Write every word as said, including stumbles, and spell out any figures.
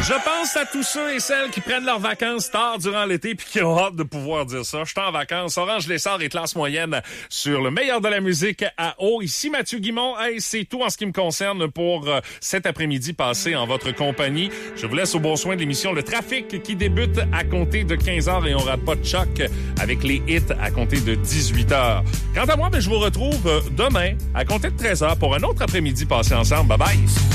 Je pense à tous ceux et celles qui prennent leurs vacances tard durant l'été puis qui ont hâte de pouvoir dire ça. Je suis en vacances. Orange Lessard et classe moyenne sur le meilleur de la musique à eau. Ici Mathieu Guimond. Hey, c'est tout en ce qui me concerne pour euh, cet après-midi passé en votre compagnie. Je vous laisse au bon soin de l'émission Le Trafic qui débute à compter de quinze heures et on rate pas de choc avec les hits à compter de dix-huit heures. Quant à moi, ben, je vous retrouve demain à compter de treize heures pour un autre après-midi passé ensemble. Bye bye!